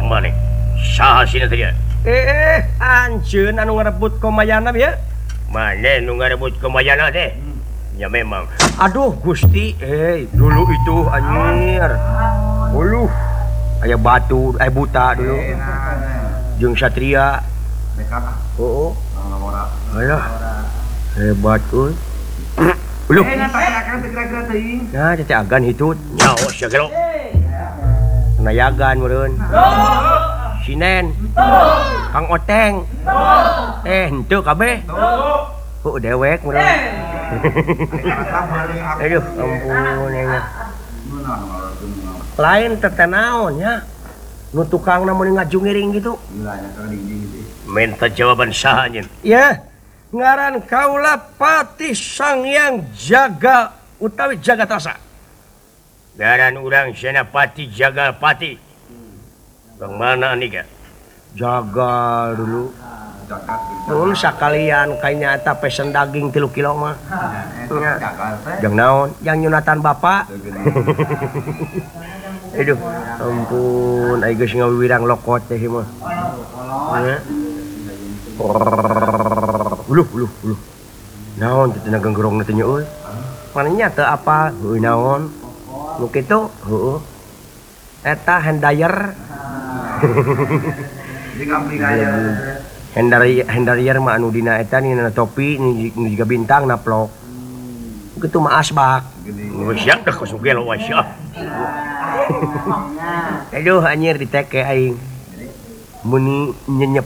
maneh saha sina teh anjeun anu ngarebut komayana ya maneh nu ngarebut komayana teh ya memang aduh Gusti dulu itu anjir aya batu buta dulu jeung satria alah hebat euy nah teh agan hitut nyaho sagero nayagan meureun Sinen Kang Oteng henteu kabeh dewek meureun aduh ampun nya lain teh naon nya nu tukangna mun ngajungiring gitu minta jawaban saha nyen ya ngaran kaula Patih Sangyang Jaga utawi Jagatasa ngaran urang Senapati Jagalpati bang mana nih jaga dulu nun sakalian kayaknya eta pesen daging 3 kilo mah jeung naon yang nyunatan bapak aduh ampun ai geus ngawiwirang lokot teh mah uluh naon teh tenaga gerong teh nya euy manehnya teu apa heuh naon nu kitu heuh eta handayer Hendarier mah anu dina eta nina topi nu juga bintang naplok kitu mah asbak siang dah kasugel wasya aduh anjir diteke aing muni nyenyep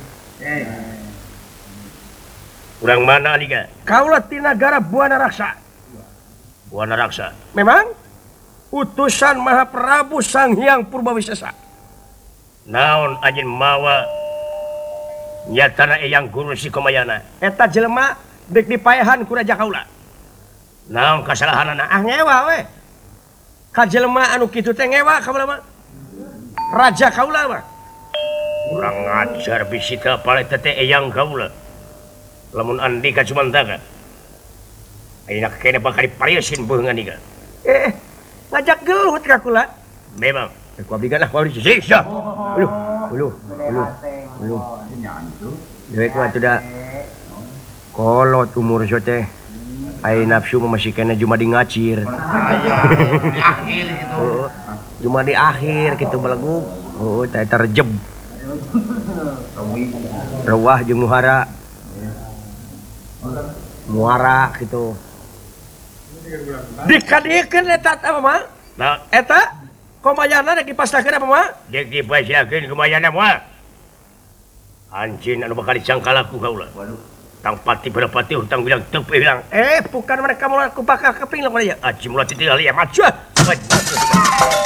urang mana liga kaula ti nagara Buana Raksa memang utusan Mahaprabu Sanghyang Purbawisesa naon anjeun mawa nyatana eyang guru si komayana eta jelema dek dipaehan ku raja kaula naon kasalahanana ngewa we ka jelema anu kitu teh ngewa kaula mah raja kaula mah urang ngajar bisi teh paleta teh eyang kaula lamun andika cumantaga ayeuna kene bakal dipariesin beungan ieu ngajak gelut ka kula memang ku abdi ganah ku abdi siksa uluh dewek mah tuh da kolot umur so teh ai nafsu mah masih kena cuma di ngacir cuma di akhir gitu belagu teh terjeb rawah jeung muara gitu dikadiekeun eta mah eta komayana dek dipasrahkeun apa mah dek dipasrahkeun komayana mah anjing anu bakal dicangkalaku kaula tang pati berapati hutang bilang teu bilang bukan mereka mulai kupakah keping lah ya aji mulai titik ya maju